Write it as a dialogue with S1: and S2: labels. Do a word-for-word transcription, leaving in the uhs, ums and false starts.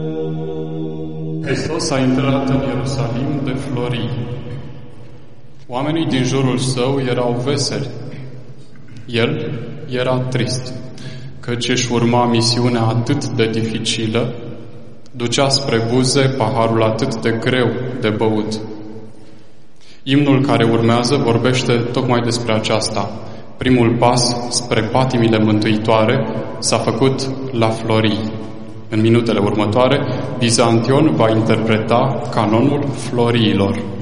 S1: Hristos a intrat în Ierusalim de florii. Oamenii din jurul său erau veseli. El era trist, căci își urma misiunea atât de dificilă, ducea spre buze paharul atât de greu de băut. Imnul care urmează vorbește tocmai despre aceasta. Primul pas spre patimile mântuitoare s-a făcut la florii. În minutele următoare, Bizantion va interpreta canonul floriilor.